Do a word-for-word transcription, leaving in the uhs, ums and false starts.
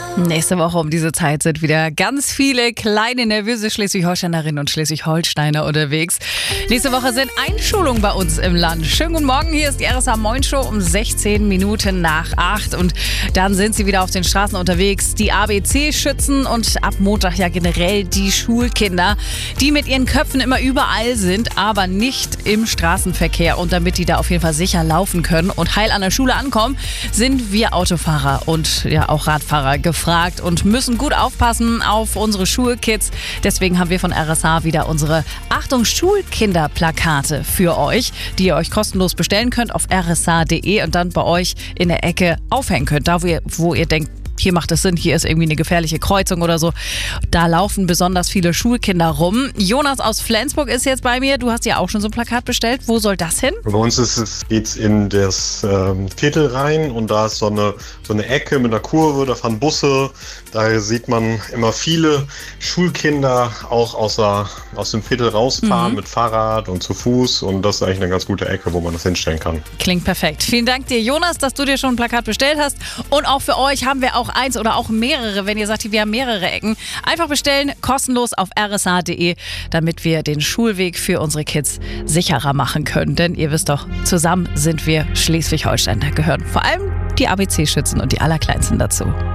Nächste Woche um diese Zeit sind wieder ganz viele kleine, nervöse Schleswig-Holsteinerinnen und Schleswig-Holsteiner unterwegs. Nächste Woche sind Einschulungen bei uns im Land. Schönen guten Morgen, hier ist die R S A Moin Show um sechzehn Minuten nach acht. Und dann sind sie wieder auf den Straßen unterwegs. Die A B C-Schützen und ab Montag ja generell die Schulkinder, die mit ihren Köpfen immer überall sind, aber nicht im Straßenverkehr. Und damit die da auf jeden Fall sicher laufen können und heil an der Schule ankommen, sind wir Autofahrer und ja auch Radfahrer gefragt und müssen gut aufpassen auf unsere Schulkids. Deswegen haben wir von R S A wieder unsere Achtung Schulkinder-Plakate für euch, die ihr euch kostenlos bestellen könnt auf r s a punkt d e und dann bei euch in der Ecke aufhängen könnt. Da, wo ihr, wo ihr denkt, hier macht es Sinn, hier ist irgendwie eine gefährliche Kreuzung oder so. Da laufen besonders viele Schulkinder rum. Jonas aus Flensburg ist jetzt bei mir. Du hast ja auch schon so ein Plakat bestellt. Wo soll das hin? Bei uns ist es, geht's in das ähm, Viertel rein und da ist so eine, so eine Ecke mit einer Kurve, da fahren Busse. Da sieht man immer viele Schulkinder auch aus, der, aus dem Viertel rausfahren mhm. mit Fahrrad und zu Fuß. Und das ist eigentlich eine ganz gute Ecke, wo man das hinstellen kann. Klingt perfekt. Vielen Dank dir, Jonas, dass du dir schon ein Plakat bestellt hast. Und auch für euch haben wir auch eins oder auch mehrere, wenn ihr sagt, wir haben mehrere Ecken. Einfach bestellen, kostenlos auf r s a punkt d e, damit wir den Schulweg für unsere Kids sicherer machen können. Denn ihr wisst doch, zusammen sind wir Schleswig-Holstein. Da gehören vor allem die A B C-Schützen und die Allerkleinsten dazu.